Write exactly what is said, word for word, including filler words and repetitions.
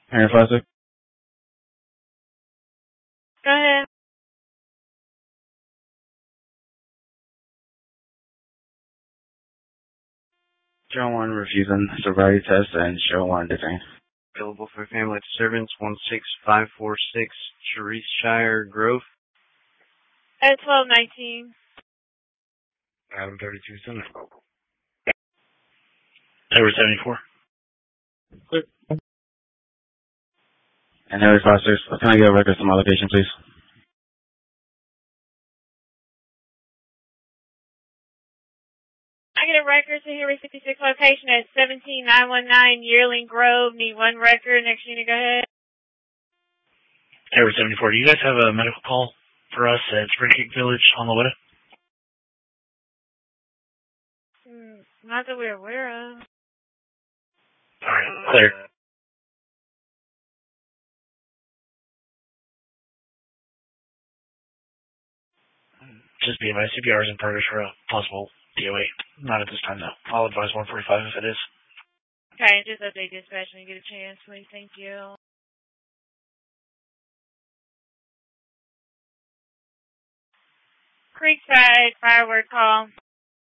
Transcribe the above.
Aaron Foster. Go ahead. Show one refusing sobriety test and show one detained. Available for family disturbance, one six five four six, Sharice Shire Grove. At twelve nineteen. Item thirty-two, Center. Edward seventy-four. Clear. And Harry Foster, can I get a record to my location, please? I get a record to Highway fifty-six location at seventeen nine one nine Yearling Grove. Need one record. Next unit, go ahead. Edward seventy-four. Do you guys have a medical call for us at Spring Creek Village on the way? Hmm, not that we're aware of. Alright, clear. Just be advised, C P R is in progress for a possible D O A. Not at this time, though. I'll advise one forty-five if it is. Okay, just update dispatch when you get a chance, please. Thank you. Creekside firework call.